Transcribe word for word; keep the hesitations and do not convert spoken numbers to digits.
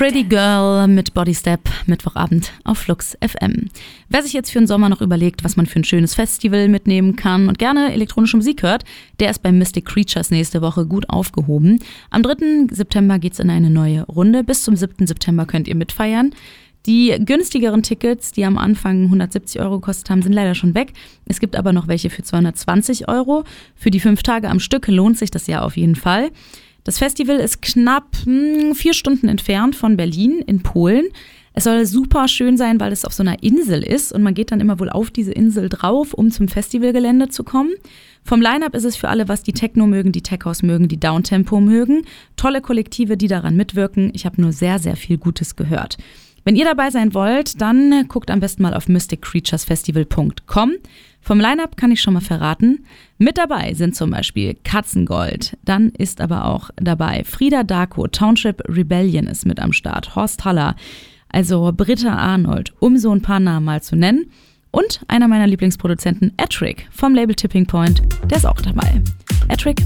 Pretty Girl mit Bodystep, Mittwochabend auf Flux F M. Wer sich jetzt für den Sommer noch überlegt, was man für ein schönes Festival mitnehmen kann und gerne elektronische Musik hört, der ist bei Mystic Creatures nächste Woche gut aufgehoben. Am dritten September geht's in eine neue Runde. Bis zum siebten September könnt ihr mitfeiern. Die günstigeren Tickets, die am Anfang hundertsiebzig Euro gekostet haben, sind leider schon weg. Es gibt aber noch welche für zweihundertzwanzig Euro. Für die fünf Tage am Stück lohnt sich das ja auf jeden Fall. Das Festival ist knapp mh, vier Stunden entfernt von Berlin in Polen. Es soll super schön sein, weil es auf so einer Insel ist und man geht dann immer wohl auf diese Insel drauf, um zum Festivalgelände zu kommen. Vom Line-Up ist es für alle, was die Techno mögen, die Tech-House mögen, die Downtempo mögen. Tolle Kollektive, die daran mitwirken. Ich habe nur sehr, sehr viel Gutes gehört. Wenn ihr dabei sein wollt, dann guckt am besten mal auf mystic creatures festival punkt com. Vom Line-Up kann ich schon mal verraten. Mit dabei sind zum Beispiel Katzengold. Dann ist aber auch dabei Frida Darko, Township Rebellion ist mit am Start, Horst Haller, also Britta Arnold, um so ein paar Namen mal zu nennen. Und einer meiner Lieblingsproduzenten, Attrick vom Label Tipping Point, der ist auch dabei. Attrick